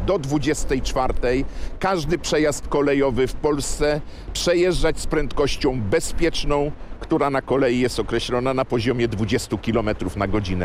do 24 każdy przejazd kolejowy w Polsce przejeżdżać z prędkością bezpieczną, która na kolei jest określona na poziomie 20 km na godzinę.